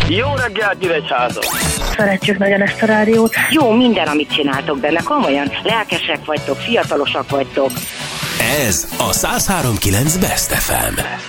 Jó reggelt, Nyíregyháza! Szeretjük nagyon ezt a rádiót. Jó minden, amit csináltok benne, komolyan. Lelkesek vagytok, fiatalosak vagytok. Ez a 103.9 Best FM.